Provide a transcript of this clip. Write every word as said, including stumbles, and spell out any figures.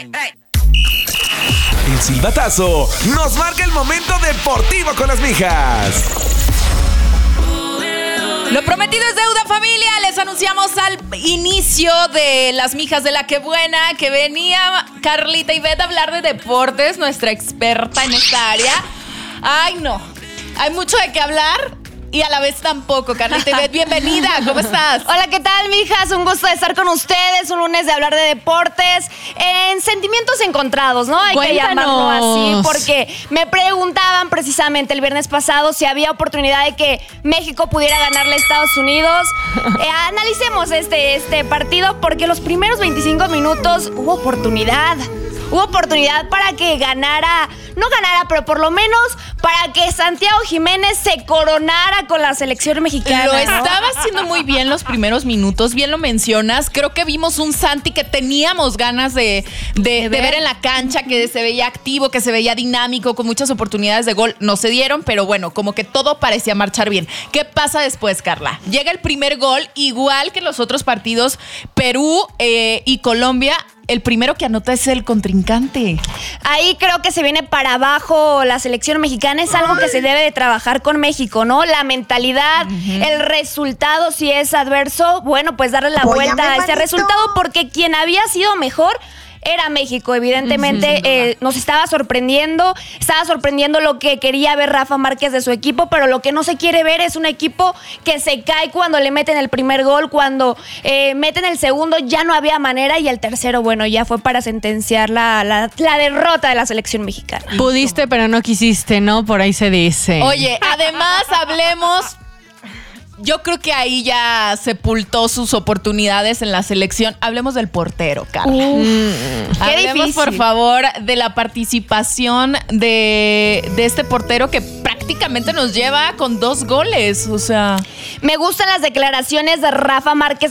El silbatazo nos marca el momento deportivo con las mijas. Lo prometido es deuda, familia. Les anunciamos al inicio de Las Mijas de la Que Buena que venía Carlita Ivette a hablar de deportes, nuestra experta en esta área. Ay, no. Hay mucho de qué hablar y a la vez tampoco. Carlita Ivette, bienvenida. ¿Cómo estás? Hola, ¿qué tal, mijas? Un gusto de estar con ustedes. Un lunes de hablar de deportes en sentimientos encontrados, ¿no? Hay Cuéntanos. que llamarlo así porque me preguntaban precisamente el viernes pasado si había oportunidad de que México pudiera ganarle a Estados Unidos. Eh, analicemos este, este partido porque los primeros veinticinco minutos hubo oportunidad. Hubo oportunidad para que ganara, no ganara, pero por lo menos para que Santiago Jiménez se coronara con la selección mexicana. Lo ¿no? estaba haciendo muy bien los primeros minutos, bien lo mencionas. Creo que vimos un Santi que teníamos ganas de, de, de ver en la cancha, que se veía activo, que se veía dinámico, con muchas oportunidades de gol. No se dieron, pero bueno, como que todo parecía marchar bien. ¿Qué pasa después, Carla? Llega el primer gol, igual que los otros partidos, Perú eh, y Colombia. El primero que anota es el contrincante. Ahí creo que se viene para abajo la selección mexicana. Es algo que se debe de trabajar con México, ¿no? La mentalidad, uh-huh. el resultado, si es adverso, bueno, pues darle la Apóyame, vuelta a ese manito. resultado, porque quien había sido mejor era México. Evidentemente uh-huh. eh, nos estaba sorprendiendo, estaba sorprendiendo lo que quería ver Rafa Márquez de su equipo, pero lo que no se quiere ver es un equipo que se cae cuando le meten el primer gol, cuando eh, meten el segundo ya no había manera, y el tercero, bueno, ya fue para sentenciar la, la, la derrota de la selección mexicana. Pudiste, pero no quisiste, ¿no? Por ahí se dice. Oye, además hablemos... Yo creo que ahí ya sepultó sus oportunidades en la selección. Hablemos del portero, Carla. Uh, qué Hablemos, difícil. por favor, de la participación de, de este portero que prácticamente nos lleva con dos goles. O sea, me gustan las declaraciones de Rafa Márquez